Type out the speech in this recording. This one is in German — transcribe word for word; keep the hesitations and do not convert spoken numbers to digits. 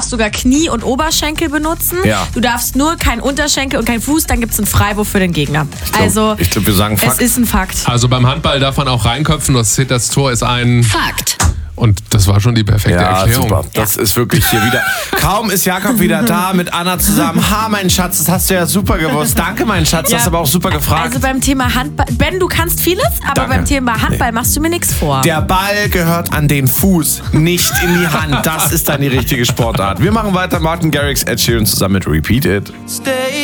darfst sogar Knie und Oberschenkel benutzen. Ja. Du darfst nur kein Unterschenkel und kein Fuß, dann gibt es einen Freiwurf für den Gegner. Ich glaub, also, ich glaub, wir sagen Fakt. Es ist ein Fakt. Also beim Handball darf man auch reinköpfen, das, das Tor ist ein... Fakt. Und das war schon die perfekte Ja, Erklärung. super. Das ist wirklich hier wieder. Kaum ist Jakob wieder da mit Anna zusammen. Ha, mein Schatz, das hast du ja super gewusst. Danke, mein Schatz, Ja. hast aber auch super gefragt. Also beim Thema Handball, Ben, du kannst vieles, aber Danke. beim Thema Handball machst du mir nichts vor. Der Ball gehört an den Fuß, nicht in die Hand. Das ist dann die richtige Sportart. Wir machen weiter. Martin Garrix, Ed Sheeran zusammen mit Repeat It. Stay